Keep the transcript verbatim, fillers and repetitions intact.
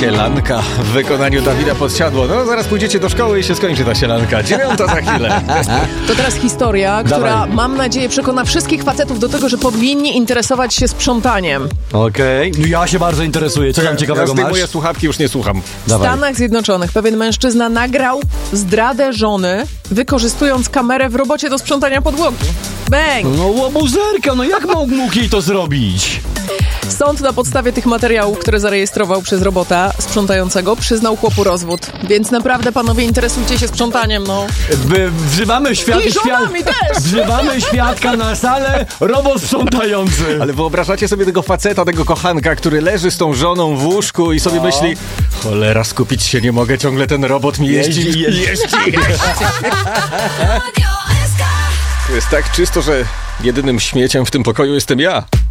Sielanka w wykonaniu Dawida Podsiadło. No, zaraz pójdziecie do szkoły i się skończy ta sielanka. Dziewiąta za chwilę. To teraz historia, która Dawaj. mam nadzieję przekona wszystkich facetów do tego, że powinni interesować się sprzątaniem. Okej, okay. No ja się bardzo interesuję. Co tam Ja ciekawego masz? zdejmuję słuchawki, już nie słucham. W Stanach Zjednoczonych pewien mężczyzna nagrał zdradę żony, wykorzystując kamerę w robocie do sprzątania podłogi. Bang! No łobuzerka, no jak mógł, mógł jej to zrobić? Sąd na podstawie tych materiałów, które zarejestrował przez robota sprzątającego, przyznał chłopu rozwód. Więc naprawdę, panowie, interesujcie się sprzątaniem, no. Wy, wzywamy świat, I żonami świat, też! Wzywamy świadka na salę, robot sprzątający. Ale wyobrażacie sobie tego faceta, tego kochanka, który leży z tą żoną w łóżku i sobie No. myśli: cholera, skupić się nie mogę, ciągle ten robot mi jeździ, Jeździ, jeździ, jeździ. jeździ. To jest tak czysto, że jedynym śmieciem w tym pokoju jestem ja.